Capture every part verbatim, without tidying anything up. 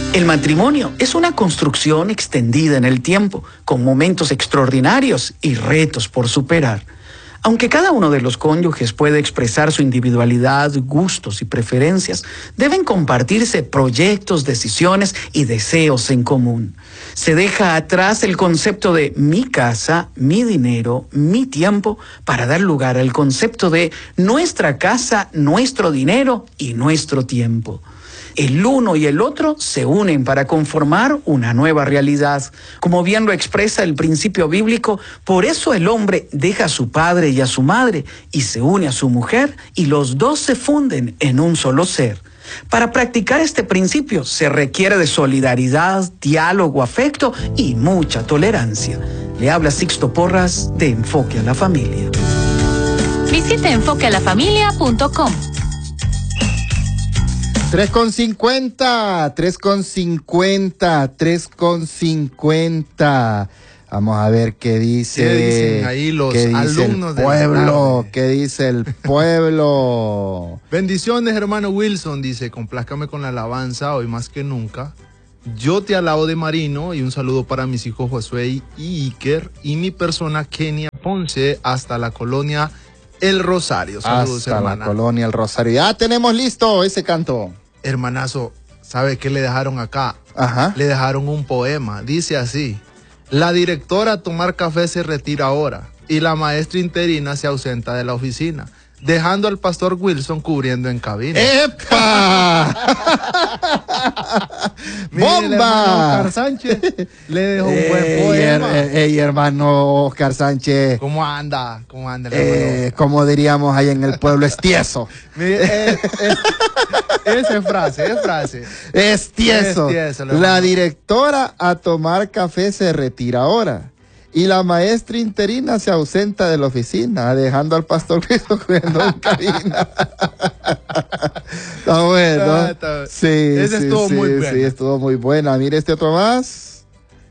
El matrimonio es una construcción extendida en el tiempo, con momentos extraordinarios y retos por superar. Aunque cada uno de los cónyuges puede expresar su individualidad, gustos y preferencias, deben compartirse proyectos, decisiones y deseos en común. Se deja atrás el concepto de mi casa, mi dinero, mi tiempo, para dar lugar al concepto de nuestra casa, nuestro dinero y nuestro tiempo. El uno y el otro se unen para conformar una nueva realidad. Como bien lo expresa el principio bíblico, por eso el hombre deja a su padre y a su madre y se une a su mujer y los dos se funden en un solo ser. Para practicar este principio se requiere de solidaridad, diálogo, afecto y mucha tolerancia. Le habla Sixto Porras de Enfoque a la Familia. Visite enfoque a la familia punto com. tres con cincuenta, tres con cincuenta, tres con cincuenta. Vamos a ver qué dice. ¿Qué dicen ahí los qué dice alumnos el pueblo? de ¿Qué dice el pueblo? Bendiciones, hermano Wilson, dice, complázcame con la alabanza hoy más que nunca. Yo te alabo de Marino y un saludo para mis hijos Josué y Iker y mi persona Kenia Ponce hasta la colonia El Rosario. Saludos, Hasta hermana. la colonia El Rosario. Ya tenemos listo ese canto. Hermanazo, ¿sabe qué le dejaron acá? Ajá. Le dejaron un poema. Dice así: la directora a tomar café se retira ahora y la maestra interina se ausenta de la oficina, dejando al pastor Wilson cubriendo en cabina. ¡Epa! ¡Bomba! Oscar Sánchez le dejó un ey, buen poema. Ey, ey, hermano Oscar Sánchez. ¿Cómo anda? ¿Cómo anda el Eh, hermano? como diríamos ahí en el pueblo, es tieso. Mire, eh, eh, esa es frase, es frase. Es tieso. Es tieso, lo La hermano. directora a tomar café se retira ahora. Y la maestra interina se ausenta de la oficina, dejando al pastor Cristo cubriendo en cabina. Está bueno. Ah, está- Sí, Ese sí, estuvo sí, muy buena. sí, estuvo muy buena. Mire este otro más.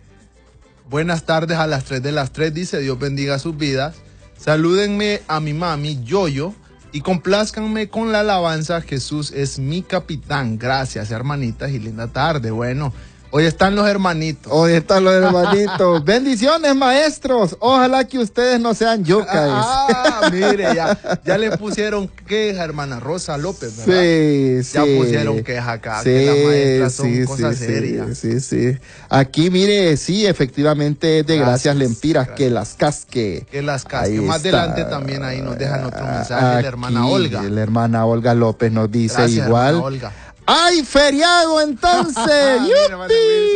Buenas tardes a las tres de las tres, dice, Dios bendiga sus vidas. Salúdenme a mi mami, Yoyo, y complázcanme con la alabanza, Jesús es mi capitán. Gracias, hermanitas, y linda tarde. Bueno, hoy están los hermanitos. Hoy están los hermanitos. Bendiciones, maestros. Ojalá que ustedes no sean yucas. Ah, mire, ya, ya le pusieron queja, hermana Rosa López, ¿verdad? Sí, sí. Ya pusieron queja acá, que las maestras son sí, cosas sí, serias. Sí, sí, sí. Aquí, mire, sí, efectivamente, de gracias, Gracias, lempiras, gracias. que las casque. Que las casque. Ahí Más está. adelante también ahí nos dejan otro mensaje Aquí, la hermana Olga. La hermana Olga López nos dice Gracias, igual. hermana Olga. ¡Ay, feriado entonces! Mira, hermano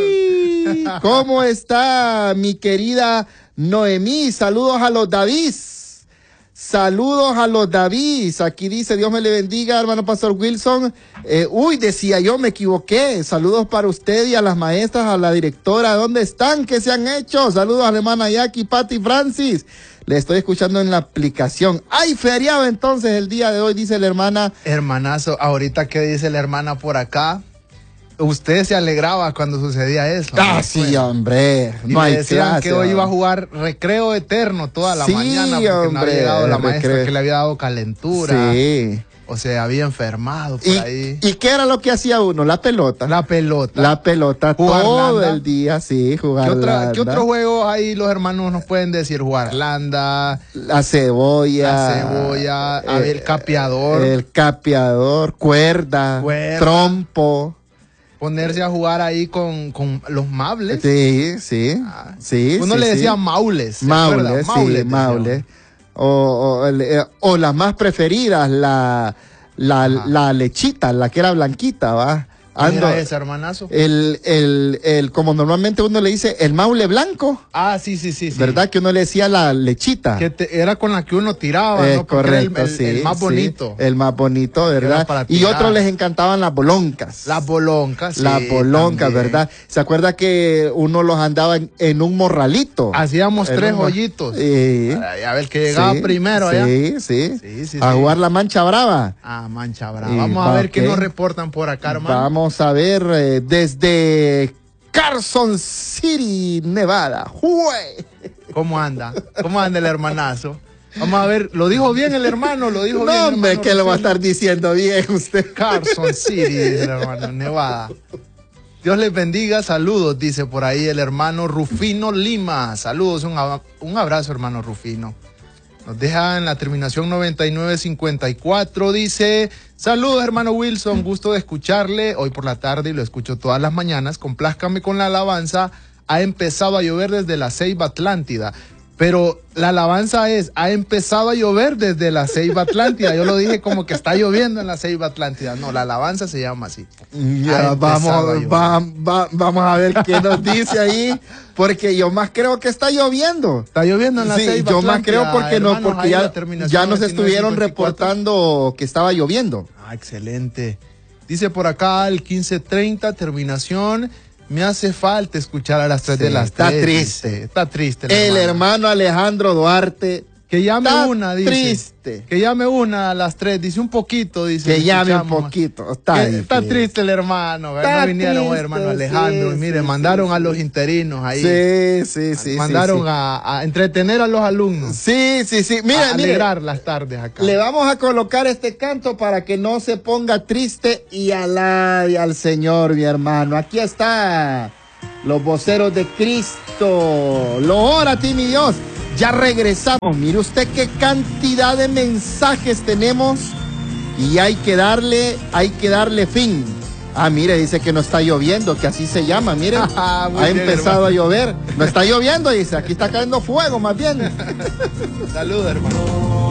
¡Yupi! ¿Cómo está mi querida Noemí? Saludos a los Davis. Saludos a los Davis. Aquí dice, Dios me le bendiga, hermano Pastor Wilson. Eh, uy, decía yo, me equivoqué. Saludos para usted y a las maestras, a la directora. ¿Dónde están? ¿Qué se han hecho? Saludos a la hermana Jackie, Patti, Francis. Le estoy escuchando en la aplicación. ¡Ay, feriado entonces el día de hoy! Dice la hermana. Hermanazo, ahorita que dice la hermana por acá, usted se alegraba cuando sucedía eso. Ah, ¿no? sí, Bueno, hombre. y No me hay decían clase, que hoy iba a hombre. jugar recreo eterno toda la Sí, mañana porque no hombre, había llegado la maestra recreo. que le había dado calentura. Sí. O sea, había enfermado por ¿Y, ahí. ¿Y qué era lo que hacía uno? La pelota. La pelota. La pelota Jugar todo landa. el día, sí, jugar ¿Qué, otra, landa. ¿Qué otros juegos ahí los hermanos nos pueden decir? Jugar landa, La cebolla. la cebolla, a ver, el capeador, El capeador, cuerda, Cuerda. trompo. ponerse a jugar ahí con, con los mables. Sí, sí, Ah. sí. Uno sí, le sí. decía maules. ¿se acuerda? Maule, sí, Maules, maule. decía O, o, el, eh, o las más preferidas, la, la, Ajá. la lechita, la que era blanquita, ¿va? uno. ¿Quién Ando- era ese, hermanazo? el, el, el, como normalmente uno le dice, el maule blanco, Ah, sí, sí, sí. sí. ¿verdad? Que uno le decía la lechita. Que te- era con la que uno tiraba, Eh, ¿no? Porque era el- correcto, el, sí. el más sí, bonito. el más bonito, ¿verdad? para Y tirar. otros les encantaban las boloncas. Las boloncas, sí. Las boloncas, también. ¿verdad? ¿Se acuerda que uno los andaba en, en un morralito? Hacíamos En tres un mor- hoyitos. Sí. Ay, a ver, que llegaba Sí, primero allá. Sí, sí. Sí, sí, a sí. jugar la mancha brava. Ah, mancha brava. Y Vamos a va, ver qué ok. nos reportan por acá, hermano. Vamos a ver eh, desde Carson City, Nevada. ¡Jue! ¿Cómo anda? ¿Cómo anda el hermanazo? Vamos a ver, ¿lo dijo bien el hermano? ¿Lo dijo bien? No, hombre, hermano que lo va a Rosendo? estar diciendo bien usted. Carson City, dice el hermano, Nevada. Dios les bendiga, saludos, dice por ahí el hermano Rufino Lima. Saludos, un, ab- un abrazo, hermano Rufino. Nos deja en la terminación noventa y nueve cincuenta y cuatro, dice, saludos, hermano Wilson, gusto de escucharle hoy por la tarde y lo escucho todas las mañanas. Complázcame con la alabanza, ha empezado a llover desde la Ceiba Atlántida. Pero la alabanza es, ha empezado a llover desde la Ceiba Atlántida. Yo lo dije como que está lloviendo en la Ceiba Atlántida. No, la alabanza se llama así. Ya, vamos, va, va, vamos a ver qué nos dice ahí, porque yo más creo que está lloviendo. Está lloviendo en la Sí, Ceiba yo Atlántida, más creo porque, no, hermanos, porque ahí ya, la terminación ya nos noventa y nueve estuvieron cincuenta y cuatro. reportando que estaba lloviendo. Ah, excelente. Dice por acá el quince treinta, terminación. Me hace falta escuchar a las tres Sí, de las está tres, triste. dice. Está triste. El hermano Alejandro Duarte. Que llame está una, dice. triste. Que llame una a las tres, dice un poquito, dice. Que le llame un escuchamos. poquito. Está, Que está difícil. triste el hermano. Está no vinieron, triste, hermano Alejandro. sí, y mire, sí, mandaron sí, a sí. los interinos ahí. Sí, sí, sí. mandaron sí, sí. A, a entretener a los alumnos. Sí, sí, sí. Mira, a mire. alegrar las tardes acá. Le vamos a colocar este canto para que no se ponga triste y alabe al Señor, mi hermano. Aquí está. Los voceros de Cristo. Lo ora a ti, mi Dios. Ya regresamos. Mire usted qué cantidad de mensajes tenemos y hay que darle, hay que darle fin. Ah, mire, dice que no está lloviendo, que así se llama, mire. Muy ha bien, empezado hermano. a llover. No está lloviendo, dice. Aquí está cayendo fuego, más bien. Saludos, hermano.